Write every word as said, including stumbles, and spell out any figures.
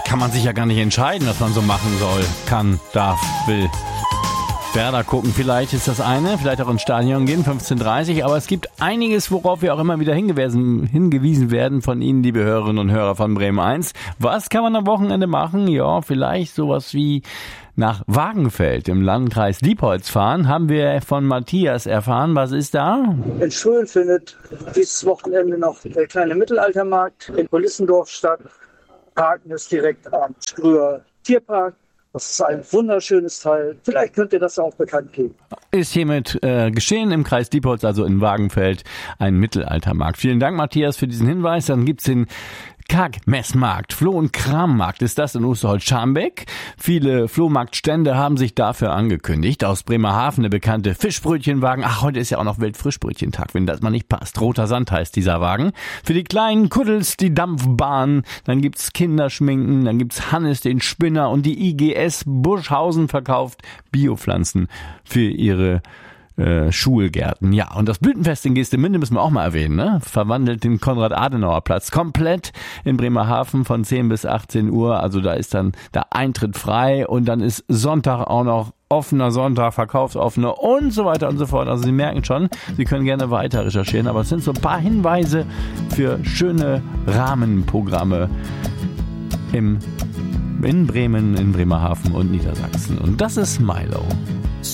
kann man sich ja gar nicht entscheiden, was man so machen soll, kann, darf, will. Werder gucken, vielleicht ist das eine, vielleicht auch ins Stadion gehen, fünfzehn Uhr dreißig, aber es gibt einiges, worauf wir auch immer wieder hingewiesen, hingewiesen werden von Ihnen, liebe Hörerinnen und Hörer von Bremen eins. Was kann man am Wochenende machen? Ja, vielleicht sowas wie nach Wagenfeld im Landkreis Diepholz fahren, haben wir von Matthias erfahren. Was ist da? In Schulen findet dieses Wochenende noch der kleine Mittelaltermarkt in Ulissendorf statt. Parken ist direkt am Strüher Tierpark. Das ist ein wunderschönes Teil. Vielleicht könnt ihr das auch bekannt geben. Ist hiermit äh, geschehen im Kreis Diepholz, also in Wagenfeld, ein Mittelaltermarkt. Vielen Dank, Matthias, für diesen Hinweis. Dann gibt's den Karg-Messmarkt, Floh- und Krammarkt ist das in Osterholz-Scharmbeck. Viele Flohmarktstände haben sich dafür angekündigt. Aus Bremerhaven eine bekannte Fischbrötchenwagen. Ach, heute ist ja auch noch Weltfrischbrötchentag, wenn das mal nicht passt. Roter Sand heißt dieser Wagen. Für die kleinen Kuddels die Dampfbahn. Dann gibt's Kinderschminken, dann gibt's Hannes den Spinner und die I G S Buschhausen verkauft Biopflanzen für ihre Äh, Schulgärten. Ja, und das Blütenfest in Geestemünde müssen wir auch mal erwähnen, ne? Verwandelt den Konrad-Adenauer-Platz komplett in Bremerhaven von zehn bis achtzehn Uhr. Also da ist dann der Eintritt frei und dann ist Sonntag auch noch offener Sonntag, verkaufsoffener und so weiter und so fort. Also Sie merken schon, Sie können gerne weiter recherchieren, aber es sind so ein paar Hinweise für schöne Rahmenprogramme im, in Bremen, in Bremerhaven und Niedersachsen. Und das ist Milo.